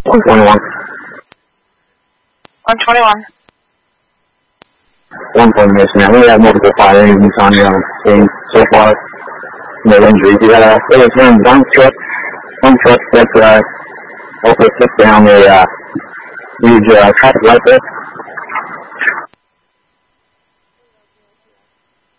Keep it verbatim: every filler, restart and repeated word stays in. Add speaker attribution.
Speaker 1: one twenty-one.
Speaker 2: one twenty-one.
Speaker 1: One formation, man. We have multiple fire engines on the scene so far. No injuries. You got a, it was one dump truck, one truck that, uh, also took down a, uh, huge, uh, traffic light there.